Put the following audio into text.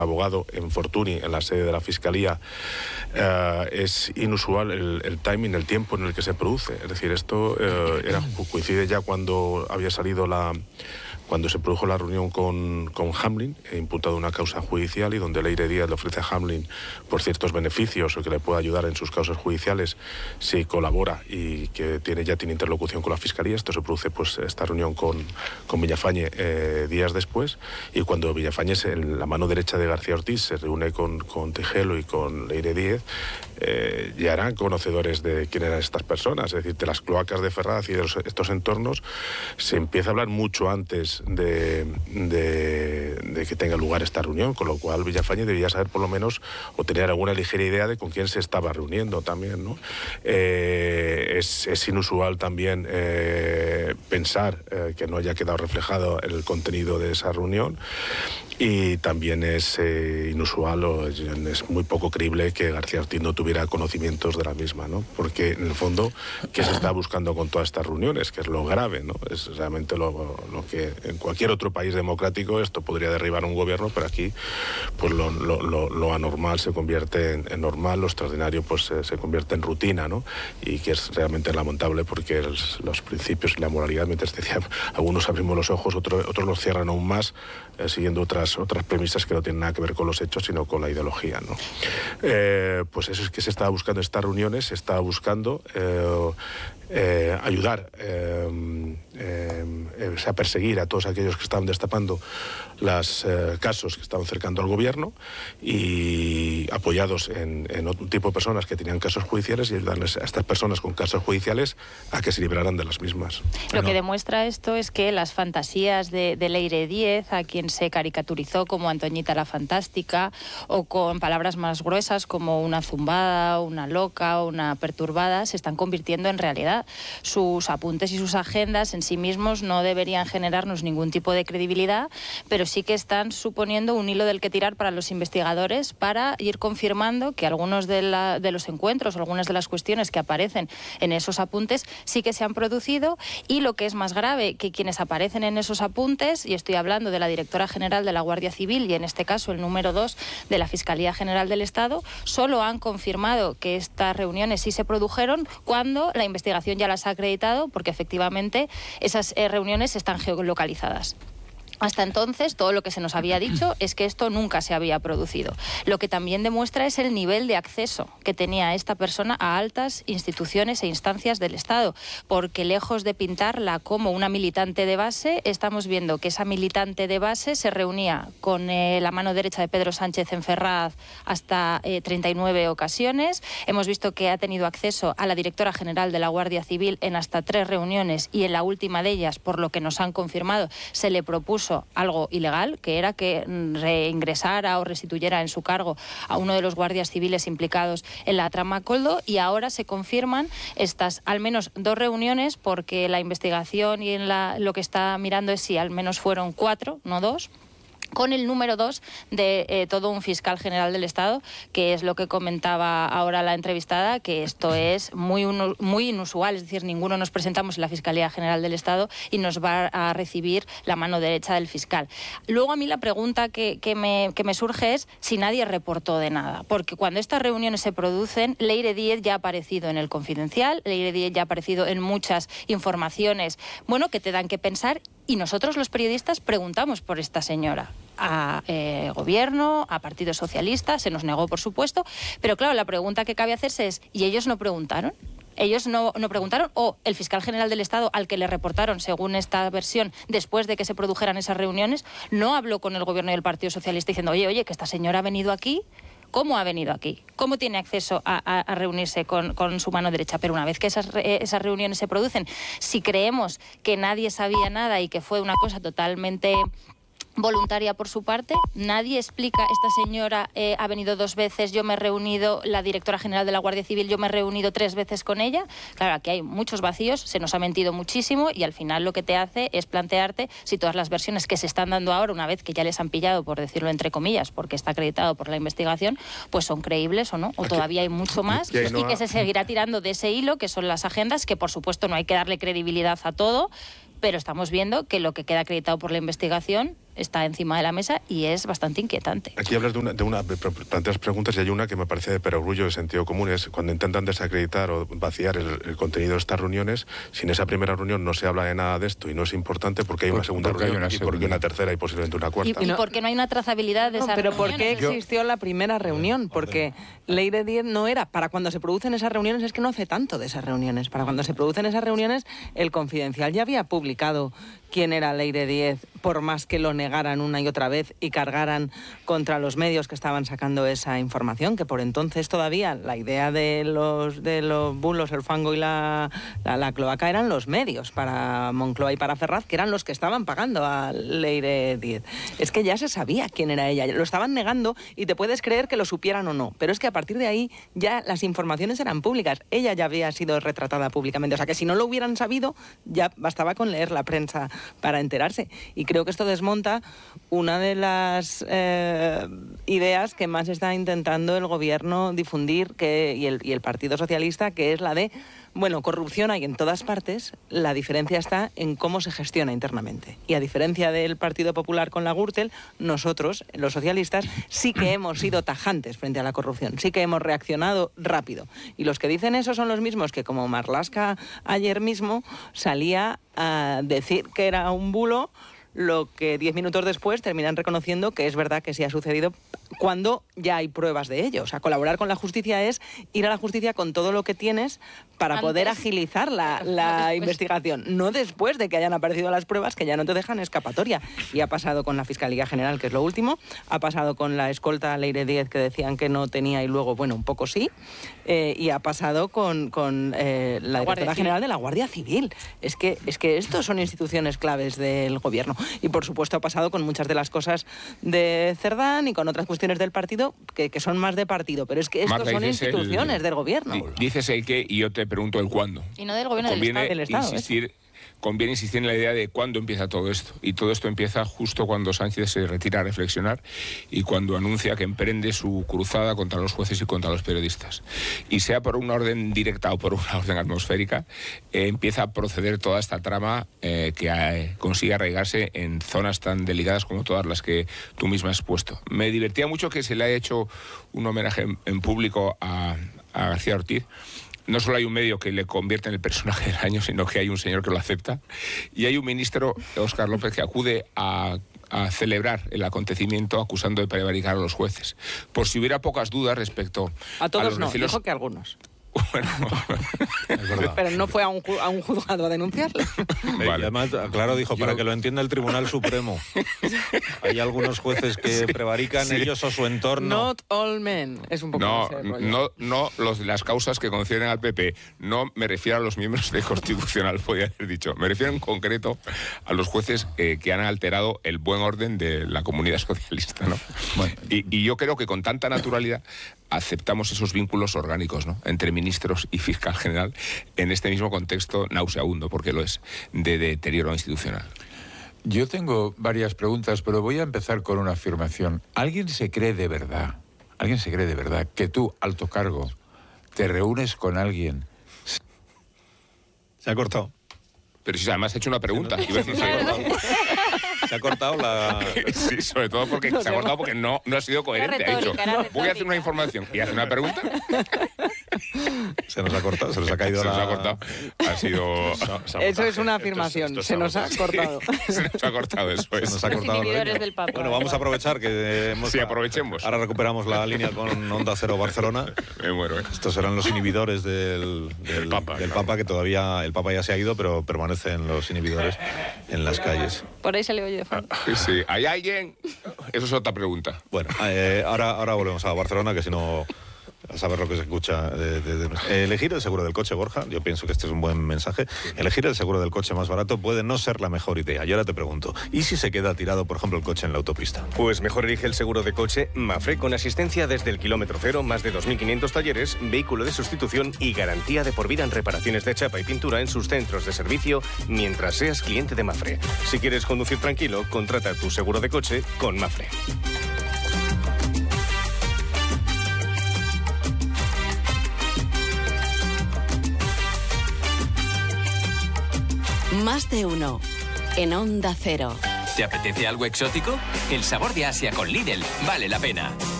abogado en Fortuny, en la sede de la Fiscalía, es inusual el timing, el tiempo en el que se produce. Es decir, esto coincide ya cuando había salido cuando se produjo la reunión con Hamlin, imputado una causa judicial y donde Leire Díaz le ofrece a Hamlin por ciertos beneficios o que le pueda ayudar en sus causas judiciales si colabora y que ya tiene interlocución con la Fiscalía. Esto se produce, pues, esta reunión con Villafañe días después, y cuando Villafañe, la mano derecha de García Ortiz, se reúne con Tejero y con Leire Díaz, ya eran conocedores de quién eran estas personas, es decir, de las cloacas de Ferraz y de estos entornos. Se empieza a hablar mucho antes de que tenga lugar esta reunión, con lo cual Villafañe debía saber por lo menos, o tener alguna ligera idea de con quién se estaba reuniendo también, ¿no? Es inusual también pensar que no haya quedado reflejado el contenido de esa reunión, y también es inusual o es muy poco creíble que García Ortiz no tuviera conocimientos de la misma, ¿no? Porque en el fondo, ¿qué se está buscando con todas estas reuniones? Que es lo grave, ¿no? Es realmente lo que en cualquier otro país democrático esto podría derribar un gobierno, pero aquí pues lo anormal se convierte en normal, lo extraordinario pues se convierte en rutina, ¿no? Y que es realmente lamentable porque los principios y la moralidad, mientras decía, algunos abrimos los ojos, otros los cierran aún más, siguiendo otras premisas que no tienen nada que ver con los hechos, sino con la ideología, ¿no? Pues eso es que se estaba buscando estas reuniones, se estaba buscando ayudar a perseguir a todos aquellos que estaban destapando los casos que estaban cercando al gobierno, y apoyados en otro tipo de personas que tenían casos judiciales, y ayudarles a estas personas con casos judiciales a que se libraran de las mismas. Lo que demuestra esto es que las fantasías de Leire Díez, a quien se caricaturizó como Antoñita la Fantástica, o con palabras más gruesas como una zumbada, una loca, una perturbada, se están convirtiendo en realidad. Sus apuntes y sus agendas en sí mismos no deberían generarnos ningún tipo de credibilidad, pero sí que están suponiendo un hilo del que tirar para los investigadores para ir confirmando que algunos de los encuentros o algunas de las cuestiones que aparecen en esos apuntes sí que se han producido, y lo que es más grave, que quienes aparecen en esos apuntes, y estoy hablando de la directora general de la Guardia Civil y en este caso el número 2 de la Fiscalía General del Estado, solo han confirmado que estas reuniones sí se produjeron cuando la investigación ya las ha acreditado, porque efectivamente esas reuniones están geolocalizadas. Hasta entonces, todo lo que se nos había dicho es que esto nunca se había producido. Lo que también demuestra es el nivel de acceso que tenía esta persona a altas instituciones e instancias del Estado, porque lejos de pintarla como una militante de base, estamos viendo que esa militante de base se reunía con la mano derecha de Pedro Sánchez en Ferraz hasta 39 ocasiones. Hemos visto que ha tenido acceso a la directora general de la Guardia Civil en hasta 3 reuniones, y en la última de ellas, por lo que nos han confirmado, se le propuso algo ilegal, que era que reingresara o restituyera en su cargo a uno de los guardias civiles implicados en la trama Koldo, y ahora se confirman estas al menos 2 reuniones, porque la investigación y lo que está mirando es si al menos fueron 4, no 2, con el número 2 de todo un fiscal general del Estado, que es lo que comentaba ahora la entrevistada, que esto es muy inusual, es decir, ninguno nos presentamos en la Fiscalía General del Estado y nos va a recibir la mano derecha del fiscal. Luego a mí la pregunta que me surge es si nadie reportó de nada, porque cuando estas reuniones se producen, Leire Díez ya ha aparecido en El Confidencial, Leire Díez ya ha aparecido en muchas informaciones, bueno, que te dan que pensar, y nosotros los periodistas preguntamos por esta señora a gobierno, a Partido Socialista, se nos negó, por supuesto, pero claro, la pregunta que cabe hacerse es, ¿y ellos no preguntaron? Ellos no preguntaron, o el fiscal general del Estado, al que le reportaron, según esta versión, después de que se produjeran esas reuniones, no habló con el gobierno y el Partido Socialista diciendo, oye, que esta señora ha venido aquí. ¿Cómo ha venido aquí? ¿Cómo tiene acceso a reunirse con su mano derecha? Pero una vez que esas reuniones se producen, si creemos que nadie sabía nada y que fue una cosa totalmente voluntaria por su parte, nadie explica, esta señora ha venido 2 veces, yo me he reunido, la directora general de la Guardia Civil, yo me he reunido 3 veces con ella. Claro, aquí hay muchos vacíos, se nos ha mentido muchísimo, y al final lo que te hace es plantearte si todas las versiones que se están dando ahora, una vez que ya les han pillado, por decirlo entre comillas, porque está acreditado por la investigación, pues son creíbles o no, o todavía hay mucho más, y que se seguirá tirando de ese hilo, que son las agendas, que por supuesto no hay que darle credibilidad a todo, pero estamos viendo que lo que queda acreditado por la investigación está encima de la mesa y es bastante inquietante. Aquí hablas planteas preguntas y hay una que me parece de perogrullo de sentido común, es cuando intentan desacreditar o vaciar el contenido de estas reuniones, si en esa primera reunión no se habla de nada de esto y no es importante, porque hay una segunda reunión y porque una tercera y posiblemente una cuarta. ¿Y por qué no hay una trazabilidad de esas reuniones? Pero ¿por qué existió la primera reunión? Porque Leire Díez no era, para cuando se producen esas reuniones, es que no hace tanto de esas reuniones, para cuando se producen esas reuniones, el Confidencial ya había publicado quién era Leire Díez, por más que lo negaran una y otra vez y cargaran contra los medios que estaban sacando esa información, que por entonces todavía la idea de los bulos, el fango y la cloaca eran los medios para Moncloa y para Ferraz, que eran los que estaban pagando a Leire Díez. Es que ya se sabía quién era ella, lo estaban negando y te puedes creer que lo supieran o no, pero es que a partir de ahí ya las informaciones eran públicas, ella ya había sido retratada públicamente, o sea que si no lo hubieran sabido ya bastaba con leer la prensa para enterarse. Y creo que esto desmonta una de las ideas que más está intentando el gobierno difundir y el Partido Socialista, que es la de, bueno, corrupción hay en todas partes, la diferencia está en cómo se gestiona internamente. Y a diferencia del Partido Popular con la Gürtel, nosotros, los socialistas, sí que hemos sido tajantes frente a la corrupción, sí que hemos reaccionado rápido. Y los que dicen eso son los mismos que, como Marlaska ayer mismo, salía a decir que era un bulo, lo que 10 minutos después terminan reconociendo que es verdad que sí ha sucedido cuando ya hay pruebas de ello. O sea, colaborar con la justicia es ir a la justicia con todo lo que tienes para poder agilizar la investigación, no después de que hayan aparecido las pruebas que ya no te dejan escapatoria. Y ha pasado con la Fiscalía General, que es lo último, ha pasado con la escolta Leire Díez, que decían que no tenía y luego, bueno, un poco sí, y ha pasado con la Directora General de la Guardia Civil. Es que estos son instituciones claves del gobierno. Y por supuesto ha pasado con muchas de las cosas de Cerdán y con otras cuestiones del partido que son más de partido, pero es que estos son instituciones del gobierno. Dices el qué y yo te pregunto el cuándo. Y no del gobierno del Estado. Conviene insistir en la idea de cuándo empieza todo esto. Y todo esto empieza justo cuando Sánchez se retira a reflexionar y cuando anuncia que emprende su cruzada contra los jueces y contra los periodistas. Y sea por una orden directa o por una orden atmosférica, empieza a proceder toda esta trama que consigue arraigarse en zonas tan delicadas como todas las que tú misma has puesto. Me divertía mucho que se le haya hecho un homenaje en público a García Ortiz. No solo hay un medio que le convierte en el personaje del año, sino que hay un señor que lo acepta. Y hay un ministro, Óscar López, que acude a celebrar el acontecimiento acusando de prevaricar a los jueces. Por si hubiera pocas dudas respecto a todos los no, recelos... dijo que algunos. Bueno, pero no fue a un juzgado a denunciarlo. Vale. Y además, claro, dijo, para que lo entienda el Tribunal Supremo. Hay algunos jueces que prevarican, sí, ellos o su entorno. Not all men. Es un poco no los de las causas que conciernen al PP. No me refiero a los miembros de Constitucional, podría haber dicho. Me refiero en concreto a los jueces que han alterado el buen orden de la comunidad socialista, ¿no? Bueno. Y yo creo que con tanta naturalidad aceptamos esos vínculos orgánicos, ¿no?, entre ministros y fiscal general en este mismo contexto nauseabundo, porque lo es, de deterioro institucional. Yo tengo varias preguntas, pero voy a empezar con una afirmación. ¿Alguien se cree de verdad que tú, alto cargo, te reúnes con alguien? Se ha cortado. Pero si además he hecho una pregunta. Se ha cortado la... Sí, sobre todo porque se ha cortado porque no ha sido coherente. Ha dicho, voy a hacer una información y hace una pregunta. Se nos ha cortado, se nos ha caído se nos ha cortado. Ha sido... Eso es una afirmación. Se nos ha cortado. Se nos ha cortado, eso es. Se nos ha cortado. Del Papa. Bueno, vamos a aprovechar que sí, aprovechemos. Ahora recuperamos la línea con Onda Cero Barcelona. Me muero, Estos serán los inhibidores del Papa, que todavía el Papa ya se ha ido, pero permanecen los inhibidores en las calles. Por ahí se le oye de fondo. Sí, ¿hay alguien? Eso es otra pregunta. Bueno, ahora volvemos a Barcelona, que si no... a saber lo que se escucha. Elegir el seguro del coche, Borja, yo pienso que este es un buen mensaje. Elegir el seguro del coche más barato puede no ser la mejor idea. Y ahora te pregunto, ¿y si se queda tirado, por ejemplo, el coche en la autopista? Pues mejor elige el seguro de coche Mafre, con asistencia desde el kilómetro cero, más de 2.500 talleres, vehículo de sustitución y garantía de por vida en reparaciones de chapa y pintura en sus centros de servicio mientras seas cliente de Mafre. Si quieres conducir tranquilo, contrata tu seguro de coche con Mafre. Más de uno en Onda Cero. ¿Te apetece algo exótico? El sabor de Asia con Lidl vale la pena.